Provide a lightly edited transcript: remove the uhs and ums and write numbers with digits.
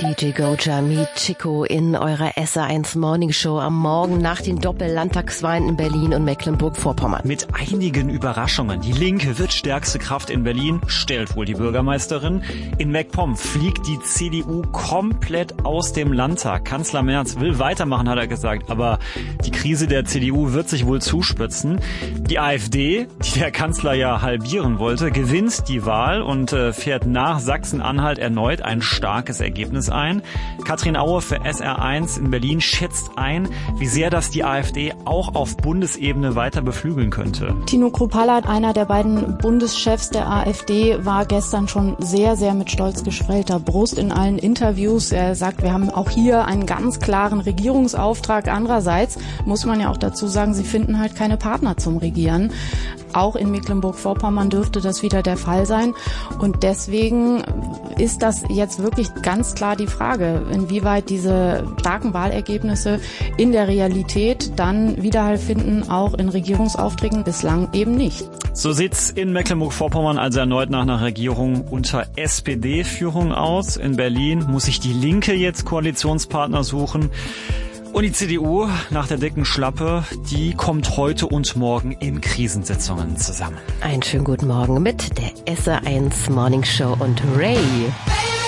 DJ Goja mit Chico in eurer SR1 Morning Show am Morgen nach den Doppellandtagswahlen in Berlin und Mecklenburg-Vorpommern. Mit einigen Überraschungen. Die Linke wird stärkste Kraft in Berlin, stellt wohl die Bürgermeisterin. In MacPom fliegt die CDU komplett aus dem Landtag. Kanzler Merz will weitermachen, hat er gesagt, aber die Krise der CDU wird sich wohl zuspitzen. Die AfD, die der Kanzler ja halbieren wollte, gewinnt die Wahl und fährt nach Sachsen-Anhalt erneut ein starkes Ergebnis ein. Katrin Aue für SR1 in Berlin schätzt ein, wie sehr das die AfD auch auf Bundesebene weiter beflügeln könnte. Tino Kruppalla, einer der beiden Bundeschefs der AfD, war gestern schon sehr, sehr mit stolz geschwellter Brust in allen Interviews. Er sagt, wir haben auch hier einen ganz klaren Regierungsauftrag. Andererseits muss man ja auch dazu sagen, sie finden halt keine Partner zum Regieren. Auch in Mecklenburg-Vorpommern dürfte das wieder der Fall sein. Und deswegen ist das jetzt wirklich ganz klar die Frage, inwieweit diese starken Wahlergebnisse in der Realität dann Widerhall finden, auch in Regierungsaufträgen, bislang eben nicht. So sieht's in Mecklenburg-Vorpommern also erneut nach einer Regierung unter SPD-Führung aus. In Berlin muss sich die Linke jetzt Koalitionspartner suchen. Und die CDU nach der dicken Schlappe, die kommt heute und morgen in Krisensitzungen zusammen. Einen schönen guten Morgen mit der SR1 Morning Show und Ray.